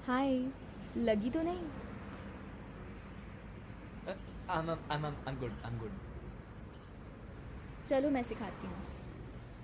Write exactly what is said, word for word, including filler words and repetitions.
हाय। लगी तो नहीं? I am I am I am good I am good. चलो मैं सिखाती हूँ।